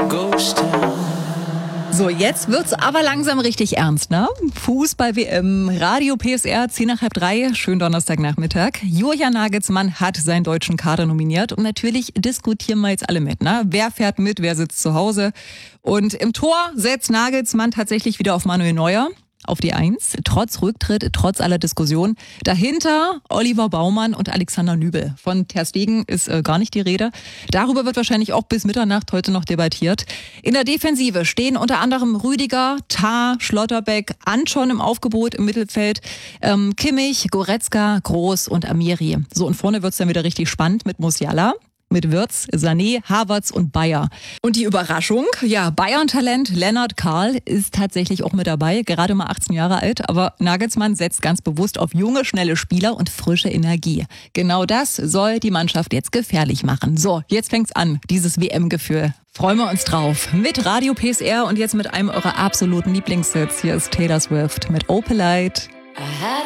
So, jetzt wird's aber langsam richtig ernst, ne? Fußball-WM, Radio PSR, 2:10, schönen Donnerstagnachmittag. Julian Nagelsmann hat seinen deutschen Kader nominiert und natürlich diskutieren wir jetzt alle mit, ne? Wer fährt mit, wer sitzt zu Hause? Und im Tor setzt Nagelsmann tatsächlich wieder auf Manuel Neuer. Auf die 1, trotz Rücktritt, trotz aller Diskussionen. Dahinter Oliver Baumann und Alexander Nübel. Von Ter Stegen ist gar nicht die Rede. Darüber wird wahrscheinlich auch bis Mitternacht heute noch debattiert. In der Defensive stehen unter anderem Rüdiger, Tah, Schlotterbeck, Anton im Aufgebot im Mittelfeld, Kimmich, Goretzka, Groß und Amiri. So, und vorne wird's dann wieder richtig spannend mit Musiala, mit Wirtz, Sané, Havertz und Bayer. Und die Überraschung, ja, Bayern-Talent Lennart Karl ist tatsächlich auch mit dabei, gerade mal 18 Jahre alt, aber Nagelsmann setzt ganz bewusst auf junge, schnelle Spieler und frische Energie. Genau das soll die Mannschaft jetzt gefährlich machen. So, jetzt fängt's an, dieses WM-Gefühl. Freuen wir uns drauf. Mit Radio PSR und jetzt mit einem eurer absoluten Lieblingshits. Hier ist Taylor Swift mit Opalite.